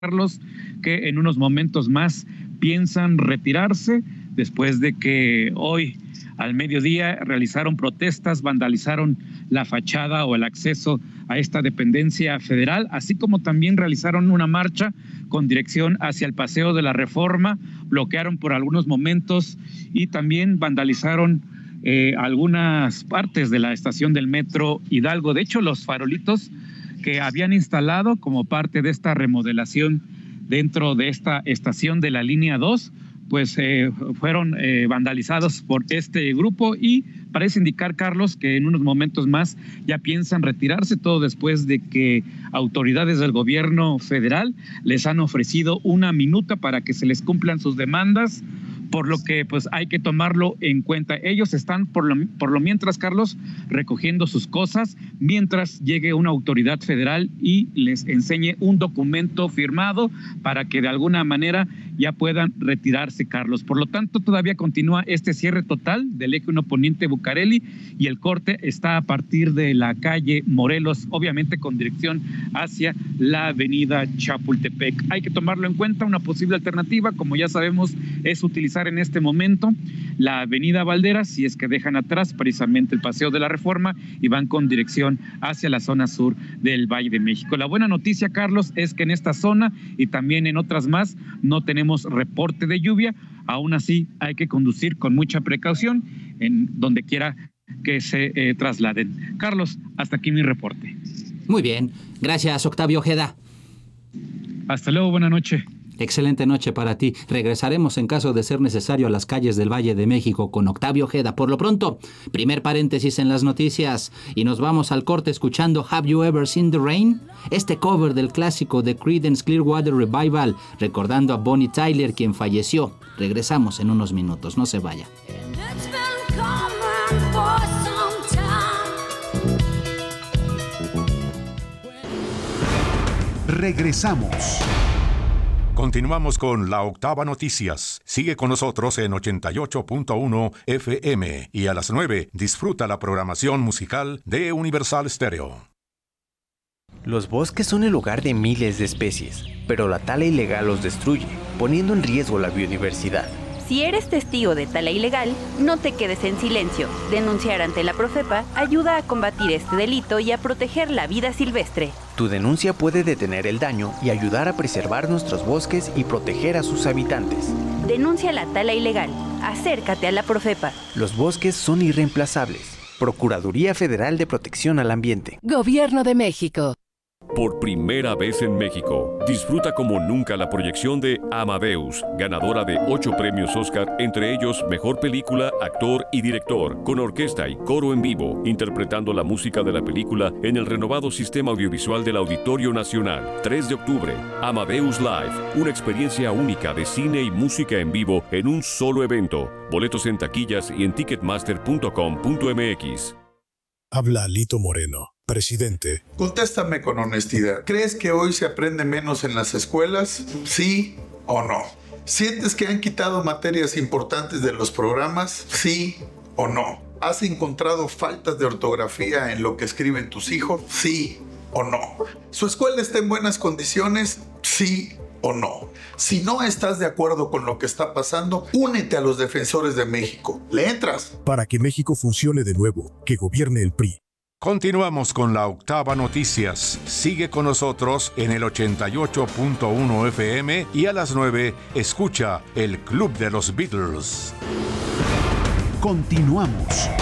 Carlos, que en unos momentos más piensan retirarse después de que hoy al mediodía realizaron protestas, vandalizaron la fachada o el acceso a esta dependencia federal, así como también realizaron una marcha con dirección hacia el Paseo de la Reforma, bloquearon por algunos momentos y también vandalizaron algunas partes de la estación del Metro Hidalgo. De hecho, los farolitos que habían instalado como parte de esta remodelación dentro de esta estación de la línea 2, pues fueron vandalizados por este grupo y parece indicar, Carlos, que en unos momentos más ya piensan retirarse, todo después de que autoridades del gobierno federal les han ofrecido una minuta para que se les cumplan sus demandas, por lo que pues hay que tomarlo en cuenta. Ellos están por lo mientras, Carlos, recogiendo sus cosas mientras llegue una autoridad federal y les enseñe un documento firmado para que de alguna manera ya puedan retirarse, Carlos. Por lo tanto, todavía continúa este cierre total del eje 1 Poniente Bucareli y el corte está a partir de la calle Morelos, obviamente con dirección hacia la avenida Chapultepec. Hay que tomarlo en cuenta. Una posible alternativa, como ya sabemos, es utilizar en este momento la avenida Valderas, si es que dejan atrás precisamente el Paseo de la Reforma y van con dirección hacia la zona sur del Valle de México. La buena noticia, Carlos, es que en esta zona y también en otras más no tenemos reporte de lluvia. Aún así hay que conducir con mucha precaución en donde quiera que se trasladen. Carlos, hasta aquí mi reporte. Muy bien, gracias Octavio Ojeda. Hasta luego, buena noche. Excelente noche para ti. Regresaremos en caso de ser necesario a las calles del Valle de México con Octavio Ojeda. Por lo pronto, primer paréntesis en las noticias y nos vamos al corte escuchando Have You Ever Seen the Rain? Este cover del clásico de Creedence Clearwater Revival, recordando a Bonnie Tyler, quien falleció. Regresamos en unos minutos, no se vaya. Regresamos. Continuamos con La Octava Noticias. Sigue con nosotros en 88.1 FM y a las 9 disfruta la programación musical de Universal Stereo. Los bosques son el hogar de miles de especies, pero la tala ilegal los destruye, poniendo en riesgo la biodiversidad. Si eres testigo de tala ilegal, no te quedes en silencio. Denunciar ante la Profepa ayuda a combatir este delito y a proteger la vida silvestre. Tu denuncia puede detener el daño y ayudar a preservar nuestros bosques y proteger a sus habitantes. Denuncia la tala ilegal. Acércate a la Profepa. Los bosques son irreemplazables. Procuraduría Federal de Protección al Ambiente. Gobierno de México. Por primera vez en México, disfruta como nunca la proyección de Amadeus, ganadora de 8 premios Oscar, entre ellos Mejor Película, Actor y Director, con orquesta y coro en vivo, interpretando la música de la película en el renovado sistema audiovisual del Auditorio Nacional. 3 de octubre, Amadeus Live, una experiencia única de cine y música en vivo en un solo evento. Boletos en taquillas y en ticketmaster.com.mx. Habla Alito Moreno, presidente. Contéstame con honestidad. ¿Crees que hoy se aprende menos en las escuelas? ¿Sí o no? ¿Sientes que han quitado materias importantes de los programas? ¿Sí o no? ¿Has encontrado faltas de ortografía en lo que escriben tus hijos? ¿Sí o no? ¿Su escuela está en buenas condiciones? ¿Sí o no? Si no estás de acuerdo con lo que está pasando, únete a los defensores de México. ¿Le entras? Para que México funcione de nuevo, que gobierne el PRI. Continuamos con La Octava Noticias. Sigue con nosotros en el 88.1 FM y a las 9 escucha el Club de los Beatles. Continuamos.